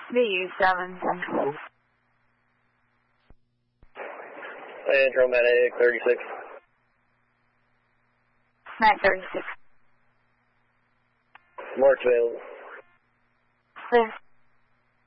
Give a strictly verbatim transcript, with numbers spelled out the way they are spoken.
V U seven. Central Medic thirty-six. Med thirty-six. Marks available. Liz.